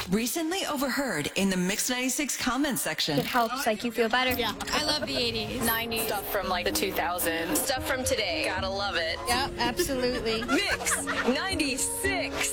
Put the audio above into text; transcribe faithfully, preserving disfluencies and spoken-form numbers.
Recently overheard in the Mix ninety-six comment section. It helps, like, you feel better. Yeah, I love the eighties. nineties. Stuff from like the two thousands. Stuff from today. Gotta love it. Yeah, absolutely. Mix ninety-six.